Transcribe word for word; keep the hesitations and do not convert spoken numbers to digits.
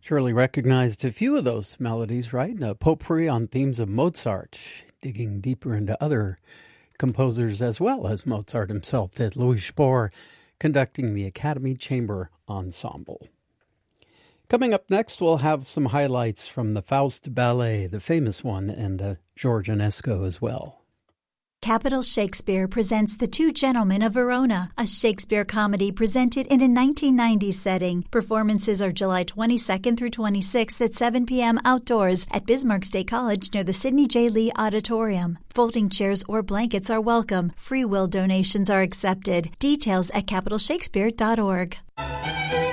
Surely recognized a few of those melodies, right? A potpourri on themes of Mozart, digging deeper into other composers as well as Mozart himself did. Louis Spohr conducting the Academy Chamber Ensemble. Coming up next, we'll have some highlights from the Faust Ballet, the famous one, and uh, George Enesco as well. Capitol Shakespeare presents The Two Gentlemen of Verona, a Shakespeare comedy presented in a nineteen nineties setting. Performances are July twenty-second through twenty-sixth at seven p.m. outdoors at Bismarck State College near the Sidney J. Lee Auditorium. Folding chairs or blankets are welcome. Free will donations are accepted. Details at capitol shakespeare dot org.